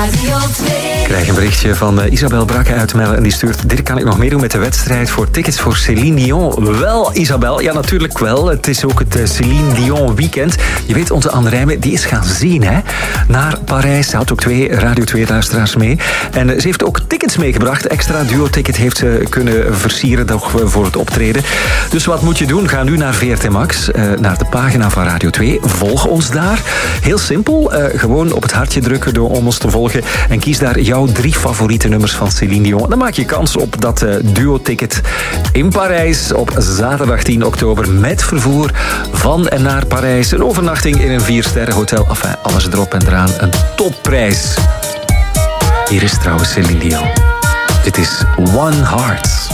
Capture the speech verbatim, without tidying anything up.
Radio twee. Ik krijg een berichtje van uh, Isabel Brakke uit Melle en die stuurt: dit kan ik nog meedoen met de wedstrijd voor tickets voor Céline Dion. Wel, Isabel, ja natuurlijk wel. Het is ook het uh, Céline Dion weekend. Je weet, onze Anne Rijmen, die is gaan zien, hè? Naar Parijs. Ze had ook twee Radio twee luisteraars mee. En uh, ze heeft ook tickets meegebracht. Extra duo-ticket heeft ze kunnen versieren nog voor het optreden. Dus wat moet je doen? Ga nu naar V R T Max, uh, naar de pagina van Radio twee. Volg ons daar. Heel simpel. Uh, gewoon op het hartje drukken door om ons te volgen. En kies daar jouw drie favoriete nummers van Céline Dion. Dan maak je kans op dat uh, duo-ticket in Parijs op zaterdag tien oktober met vervoer van en naar Parijs. Een overnachting in een vier-sterren hotel. Enfin, alles erop en eraan. Een topprijs. Hier is trouwens Céline Dion. Dit is One Heart.